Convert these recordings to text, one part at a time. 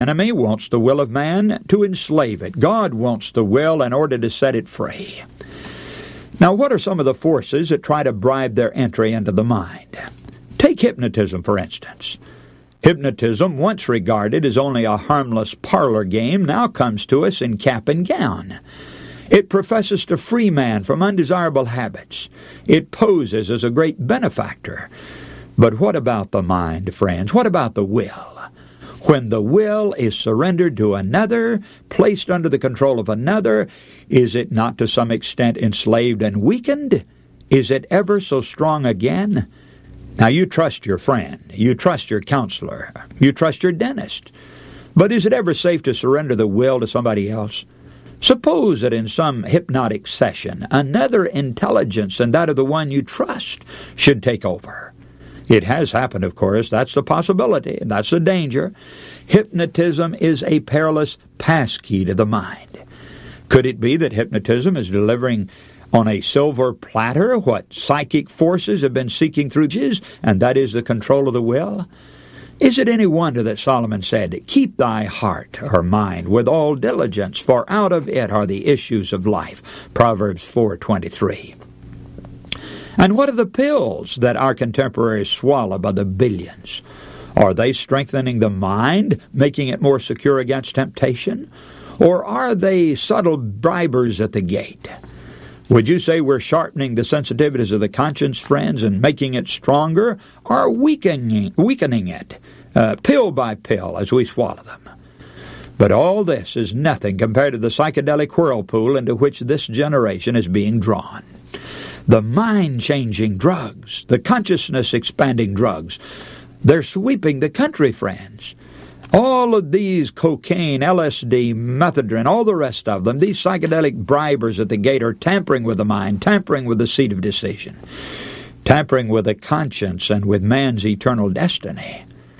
enemy wants the will of man to enslave it. God wants the will in order to set it free. Now, what are some of the forces that try to bribe their entry into the mind? Take hypnotism, for instance. Hypnotism, once regarded as only a harmless parlor game, now comes to us in cap and gown. It professes to free man from undesirable habits. It poses as a great benefactor. But what about the mind, friends? What about the will? When the will is surrendered to another, placed under the control of another, is it not to some extent enslaved and weakened? Is it ever so strong again? Now, you trust your friend, you trust your counselor, you trust your dentist. But is it ever safe to surrender the will to somebody else? Suppose that in some hypnotic session, another intelligence than that of the one you trust should take over. It has happened, of course. That's the possibility. That's the danger. Hypnotism is a perilous passkey to the mind. Could it be that hypnotism is delivering on a silver platter what psychic forces have been seeking through ages, and that is the control of the will? Is it any wonder that Solomon said, "Keep thy heart," or mind, "with all diligence, for out of it are the issues of life." Proverbs 4:23. And what are the pills that our contemporaries swallow by the billions? Are they strengthening the mind, making it more secure against temptation? Or are they subtle bribers at the gate? Would you say we're sharpening the sensitivities of the conscience, friends, and making it stronger, or weakening it, pill by pill, as we swallow them? But all this is nothing compared to the psychedelic whirlpool into which this generation is being drawn. The mind-changing drugs, the consciousness-expanding drugs, they're sweeping the country, friends. All of these cocaine, LSD, methadone, all the rest of them, these psychedelic bribers at the gate are tampering with the mind, tampering with the seat of decision, tampering with the conscience and with man's eternal destiny.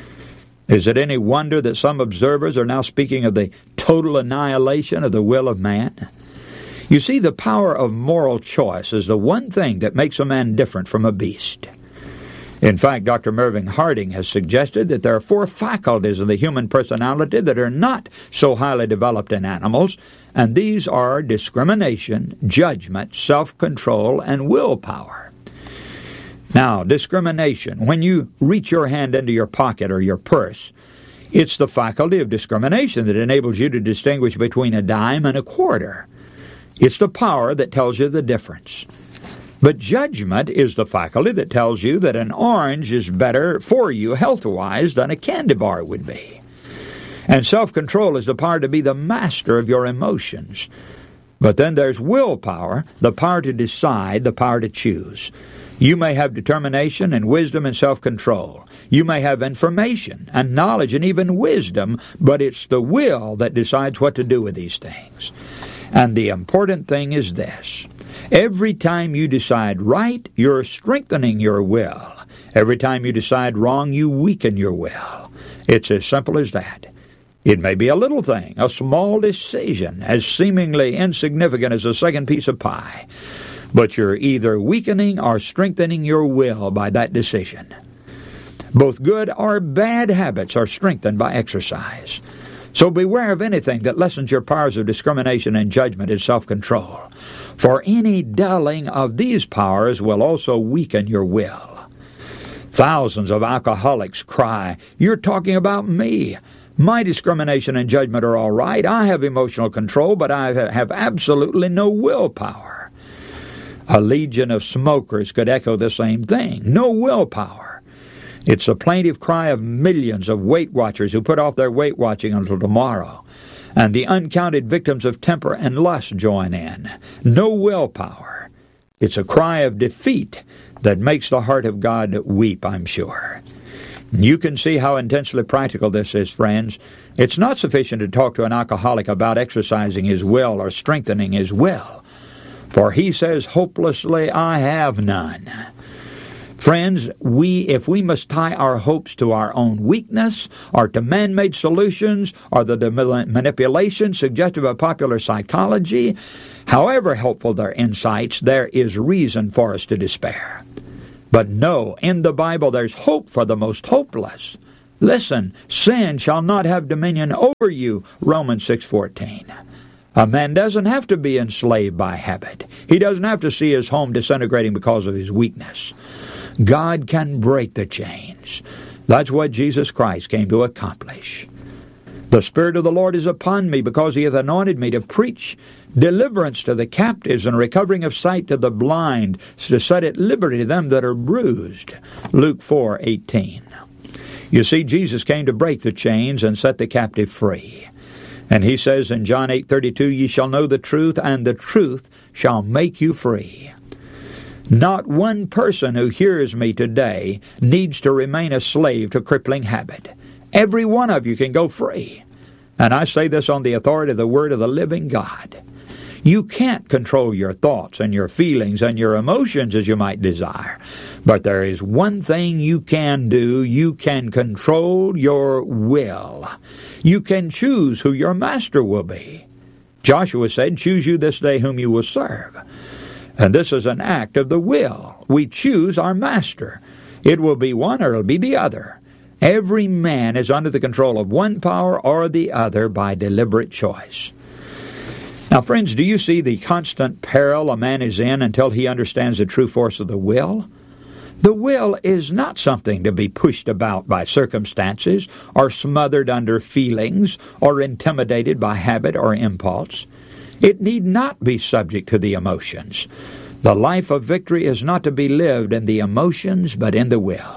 Is it any wonder that some observers are now speaking of the total annihilation of the will of man? You see, the power of moral choice is the one thing that makes a man different from a beast. In fact, Dr. Mervyn Harding has suggested that there are 4 faculties of the human personality that are not so highly developed in animals, and these are discrimination, judgment, self-control, and willpower. Now, discrimination, when you reach your hand into your pocket or your purse, it's the faculty of discrimination that enables you to distinguish between a dime and a quarter. It's the power that tells you the difference. But judgment is the faculty that tells you that an orange is better for you health-wise than a candy bar would be. And self-control is the power to be the master of your emotions. But then there's willpower, the power to decide, the power to choose. You may have determination and wisdom and self-control. You may have information and knowledge and even wisdom, but it's the will that decides what to do with these things. And the important thing is this. Every time you decide right, you're strengthening your will. Every time you decide wrong, you weaken your will. It's as simple as that. It may be a little thing, a small decision, as seemingly insignificant as a second piece of pie. But you're either weakening or strengthening your will by that decision. Both good or bad habits are strengthened by exercise. So beware of anything that lessens your powers of discrimination and judgment and self-control. For any dulling of these powers will also weaken your will. Thousands of alcoholics cry, "You're talking about me. My discrimination and judgment are all right. I have emotional control, but I have absolutely no willpower." A legion of smokers could echo the same thing. No willpower. It's the plaintive cry of millions of Weight Watchers who put off their weight watching until tomorrow. And the uncounted victims of temper and lust join in. No willpower. It's a cry of defeat that makes the heart of God weep, I'm sure. You can see how intensely practical this is, friends. It's not sufficient to talk to an alcoholic about exercising his will or strengthening his will. For he says hopelessly, "I have none." Friends, if we must tie our hopes to our own weakness, or to man-made solutions, or the manipulation suggested by popular psychology, however helpful their insights, there is reason for us to despair. But no, in the Bible there's hope for the most hopeless. Listen, sin shall not have dominion over you, Romans 6:14. A man doesn't have to be enslaved by habit. He doesn't have to see his home disintegrating because of his weakness. God can break the chains. That's what Jesus Christ came to accomplish. The Spirit of the Lord is upon me, because He hath anointed me to preach deliverance to the captives and recovering of sight to the blind, to set at liberty them that are bruised. Luke 4:18. You see, Jesus came to break the chains and set the captive free. And He says in John 8:32, ye shall know the truth, and the truth shall make you free. Not one person who hears me today needs to remain a slave to crippling habit. Every one of you can go free. And I say this on the authority of the Word of the living God. You can't control your thoughts and your feelings and your emotions as you might desire. But there is one thing you can do. You can control your will. You can choose who your master will be. Joshua said, choose you this day whom you will serve. And this is an act of the will. We choose our master. It will be one or it will be the other. Every man is under the control of one power or the other by deliberate choice. Now, friends, do you see the constant peril a man is in until he understands the true force of the will? The will is not something to be pushed about by circumstances or smothered under feelings or intimidated by habit or impulse. It need not be subject to the emotions. The life of victory is not to be lived in the emotions, but in the will.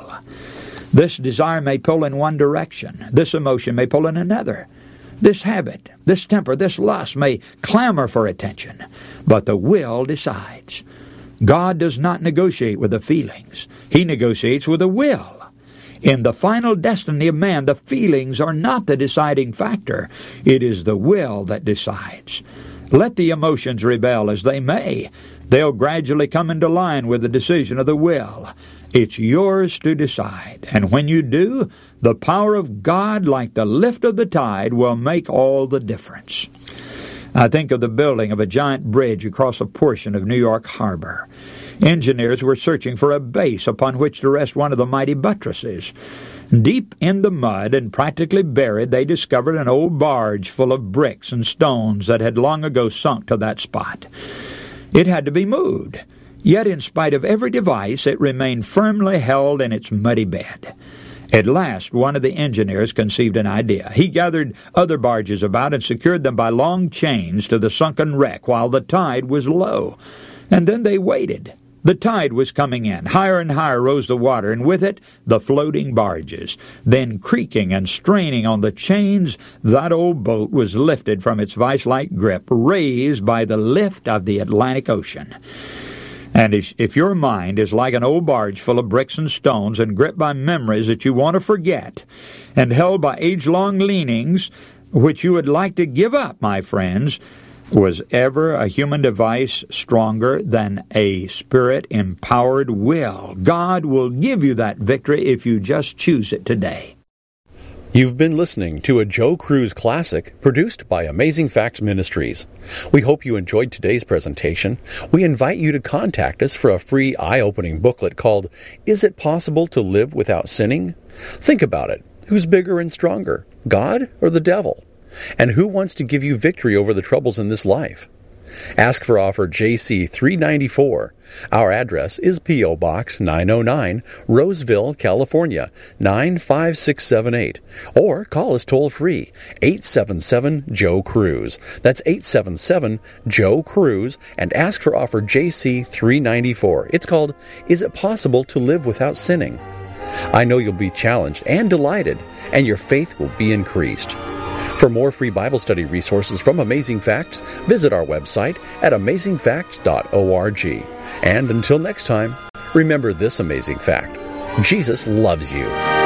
This desire may pull in one direction. This emotion may pull in another. This habit, this temper, this lust may clamor for attention, but the will decides. God does not negotiate with the feelings. He negotiates with the will. In the final destiny of man, the feelings are not the deciding factor. It is the will that decides. Let the emotions rebel as they may. They'll gradually come into line with the decision of the will. It's yours to decide. And when you do, the power of God, like the lift of the tide, will make all the difference. I think of the building of a giant bridge across a portion of New York Harbor. Engineers were searching for a base upon which to rest one of the mighty buttresses. Deep in the mud and practically buried, they discovered an old barge full of bricks and stones that had long ago sunk to that spot. It had to be moved. Yet in spite of every device, it remained firmly held in its muddy bed. At last, one of the engineers conceived an idea. He gathered other barges about and secured them by long chains to the sunken wreck while the tide was low. And then they waited. The tide was coming in. Higher and higher rose the water, and with it the floating barges. Then, creaking and straining on the chains, that old boat was lifted from its vice-like grip, raised by the lift of the Atlantic Ocean. And if your mind is like an old barge full of bricks and stones and gripped by memories that you want to forget and held by age-long leanings which you would like to give up, my friends, was ever a human device stronger than a Spirit-empowered will? God will give you that victory if you just choose it today. You've been listening to a Joe Crews Classic produced by Amazing Facts Ministries. We hope you enjoyed today's presentation. We invite you to contact us for a free eye-opening booklet called Is It Possible to Live Without Sinning? Think about it. Who's bigger and stronger, God or the devil? And who wants to give you victory over the troubles in this life? Ask for offer JC 394. Our address is P.O. Box 909, Roseville, California, 95678. Or call us toll-free, 877-JOE-CRUISE. That's 877-JOE-CRUISE, and ask for offer JC 394. It's called, Is It Possible to Live Without Sinning? I know you'll be challenged and delighted, and your faith will be increased. For more free Bible study resources from Amazing Facts, visit our website at amazingfacts.org. And until next time, remember this amazing fact: Jesus loves you.